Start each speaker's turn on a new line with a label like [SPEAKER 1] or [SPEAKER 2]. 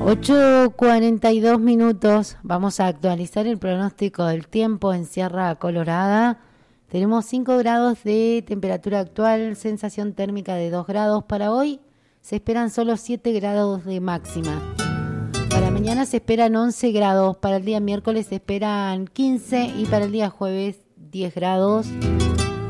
[SPEAKER 1] 8:42. Vamos a actualizar el pronóstico del tiempo en Sierra Colorada. Tenemos 5 grados de temperatura actual, sensación térmica de 2 grados. Para hoy se esperan solo 7 grados de máxima. Para mañana se esperan 11 grados, para el día miércoles se esperan 15 y para el día jueves 10 grados.